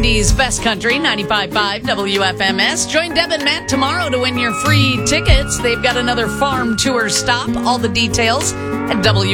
Indy's Best Country, 95.5 WFMS. Join Deb and Matt tomorrow to win your free tickets. They've got another farm tour stop. All the details at WFMS.